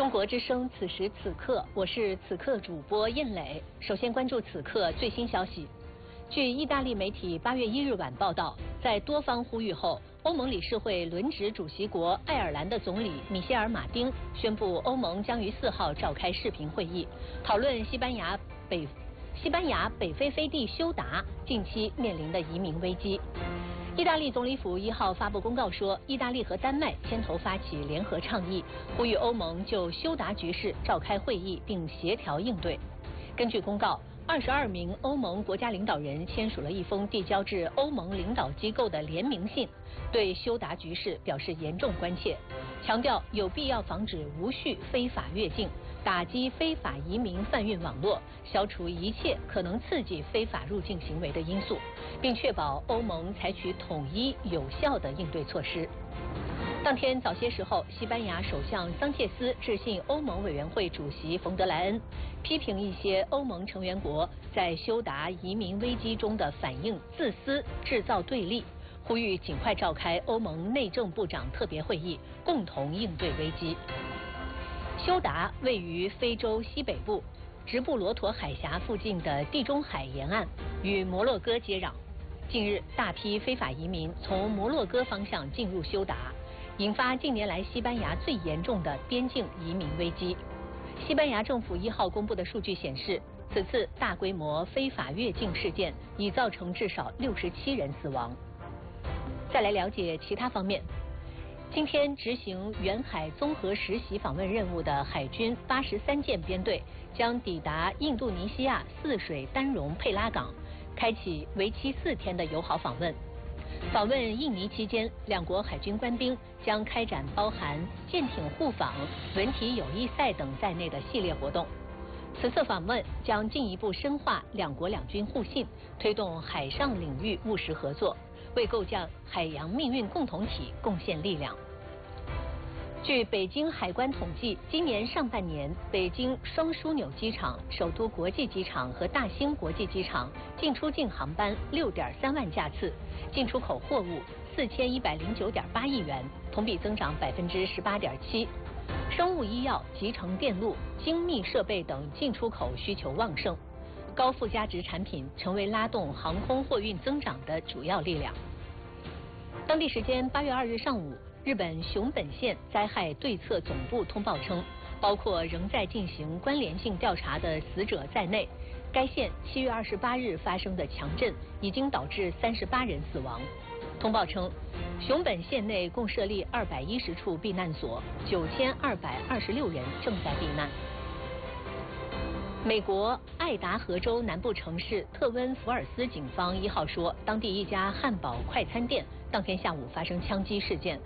中国之声，此时此刻，我是此刻主播燕磊。首先关注此刻最新消息。据意大利媒体8月1日晚报道，在多方呼吁后，欧盟理事会轮值主席国爱尔兰的总理米歇尔·马丁宣布，欧盟将于4号召开视频会议，讨论西班牙北非飞地休达近期面临的移民危机。意大利总理府1号发布公告说，意大利和丹麦牵头发起联合倡议，呼吁欧盟就休达局势召开会议并协调应对。根据公告，22名欧盟国家领导人签署了一封递交至欧盟领导机构的联名信，对休达局势表示严重关切，强调有必要防止无序非法越境，打击非法移民贩运网络，消除一切可能刺激非法入境行为的因素，并确保欧盟采取统一有效的应对措施。当天早些时候，西班牙首相桑切斯致信欧盟委员会主席冯德莱恩，批评一些欧盟成员国在休达移民危机中的反应自私，制造对立，呼吁尽快召开欧盟内政部长特别会议，共同应对危机。休达位于非洲西北部直布罗陀海峡附近的地中海沿岸，与摩洛哥接壤。近日，大批非法移民从摩洛哥方向进入休达，引发近年来西班牙最严重的边境移民危机。西班牙政府1号公布的数据显示，此次大规模非法越境事件已造成至少67人死亡。再来了解其他方面。今天执行远海综合实习访问任务的海军83舰编队将抵达印度尼西亚泗水丹戎佩拉港，开启为期4天的友好访问。访问印尼期间，两国海军官兵将开展包含舰艇互访、文体友谊赛等在内的系列活动。此次访问将进一步深化两国两军互信，推动海上领域务实合作，为构建海洋命运共同体贡献力量。据北京海关统计，今年上半年，北京双枢纽机场、首都国际机场和大兴国际机场进出境航班6.3万架次，进出口货物4109.8亿元，同比增长18.7%。生物医药、集成电路、精密设备等进出口需求旺盛，高附加值产品成为拉动航空货运增长的主要力量。当地时间8月2日上午，日本熊本县灾害对策总部通报称，包括仍在进行关联性调查的死者在内，该县7月28日发生的强震已经导致38人死亡。通报称，熊本县内共设立210处避难所，9226人正在避难。美国爱达荷州南部城市特温福尔斯警方1号说，当地一家汉堡快餐店当天下午发生枪击事件。